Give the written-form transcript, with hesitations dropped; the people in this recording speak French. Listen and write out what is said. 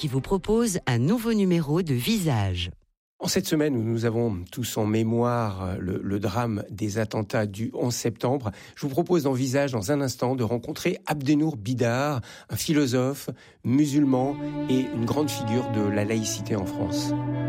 qui vous propose un nouveau numéro de Visage. En cette semaine où nous avons tous en mémoire le drame des attentats du 11 septembre, je vous propose dans Visage, dans un instant, de rencontrer Abdenour Bidar, un philosophe musulman et une grande figure de la laïcité en France.